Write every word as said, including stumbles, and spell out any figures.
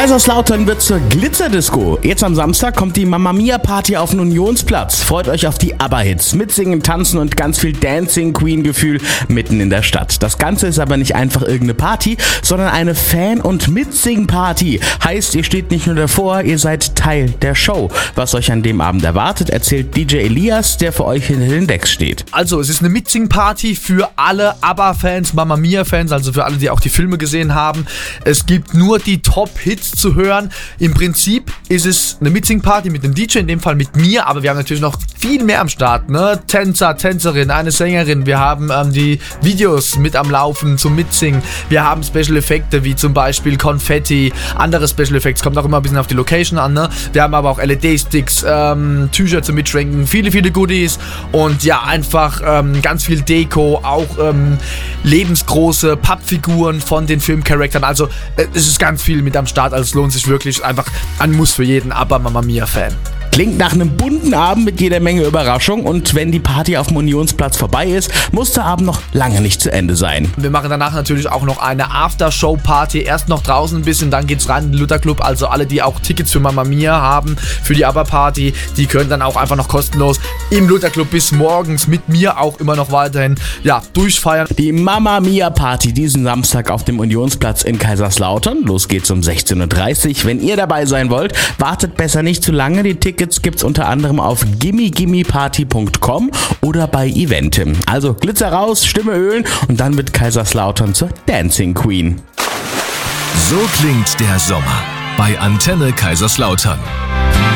Kaiserslautern wird zur Glitzerdisco. Jetzt am Samstag kommt die Mamma Mia Party auf den Unionsplatz. Freut euch auf die ABBA-Hits, mitsingen, tanzen und ganz viel Dancing Queen-Gefühl mitten in der Stadt. Das Ganze ist aber nicht einfach irgendeine Party, sondern eine Fan- und Mitsing-Party. Heißt, ihr steht nicht nur davor, ihr seid Teil der Show. Was euch an dem Abend erwartet, erzählt D J Elias, der für euch hinter den Decks steht. Also, es ist eine Mitsing-Party für alle ABBA-Fans, Mamma Mia-Fans, also für alle, die auch die Filme gesehen haben. Es gibt nur die Top-Hits zu hören. Im Prinzip ist es eine Mitsing-Party mit dem D J, in dem Fall mit mir, aber wir haben natürlich noch viel mehr am Start, ne? Tänzer, Tänzerin, eine Sängerin, wir haben ähm, die Videos mit am Laufen zum Mitsingen, wir haben Special-Effekte wie zum Beispiel Konfetti, andere Special-Effects, kommt auch immer ein bisschen auf die Location an, ne? Wir haben aber auch L E D-Sticks, ähm, Tücher zum Mitschwenken, viele, viele Goodies und ja, einfach ähm, ganz viel Deko, auch ähm, lebensgroße Pappfiguren von den Filmcharakteren, also äh, es ist ganz viel mit am Start, also es lohnt sich wirklich, einfach ein Muss für jeden ABBA Mamma Mia Fan. Klingt nach einem bunten Abend mit jeder Menge Überraschung und wenn die Party auf dem Unionsplatz vorbei ist, muss der Abend noch lange nicht zu Ende sein. Wir machen danach natürlich auch noch eine Aftershow-Party, erst noch draußen ein bisschen, dann geht's rein in den Luther Club, also alle, die auch Tickets für Mamma Mia haben, für die ABBA-Party, die können dann auch einfach noch kostenlos im Luther Club bis morgens mit mir auch immer noch weiterhin, ja, durchfeiern. Die Mamma Mia Party diesen Samstag auf dem Unionsplatz in Kaiserslautern, los geht's um sechzehn Uhr dreißig. Wenn ihr dabei sein wollt, wartet besser nicht zu lange, die Tickets gibt's unter anderem auf gimme gimme party punkt com oder bei Eventim. Also Glitzer raus, Stimme ölen und dann wird Kaiserslautern zur Dancing Queen. So klingt der Sommer bei Antenne Kaiserslautern.